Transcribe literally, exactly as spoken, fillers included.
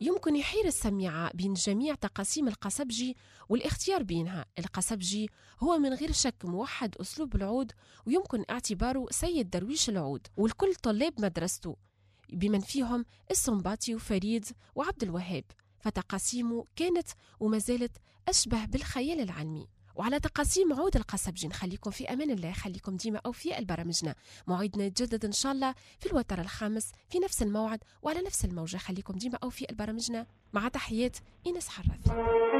يمكن يحير السميعة بين جميع تقاسيم القصبجي والاختيار بينها. القصبجي هو من غير شك موحد أسلوب العود، ويمكن اعتباره سيد درويش العود، والكل طلاب مدرسته بمن فيهم السنباطي وفريد وعبد الوهاب، فتقاسيمه كانت وما زالت أشبه بالخيال العلمي. وعلى تقاسيم عود القصبجي نخليكم في أمان الله، خليكم ديما أوفياء لبرامجنا. موعدنا يتجدد إن شاء الله في الوتر الخامس في نفس الموعد وعلى نفس الموجة. خليكم ديما أوفياء لبرامجنا، مع تحيات إيناس حراثي.